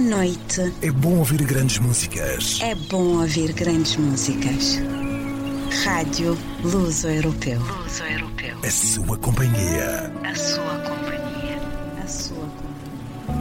noite. É bom ouvir grandes músicas. É bom ouvir grandes músicas. Rádio Luso Europeu. A sua companhia.